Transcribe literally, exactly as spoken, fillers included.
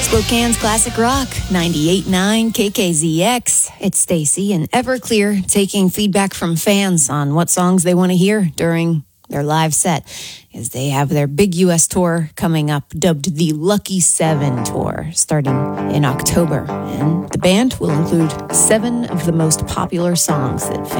Spokane's Classic Rock, ninety-eight point nine K K Z X. It's Stacy and Everclear taking feedback from fans on what songs they want to hear during their live set, as they have their big U S tour coming up, dubbed the Lucky Seven Tour, starting in October. And the band will include seven of the most popular songs that fans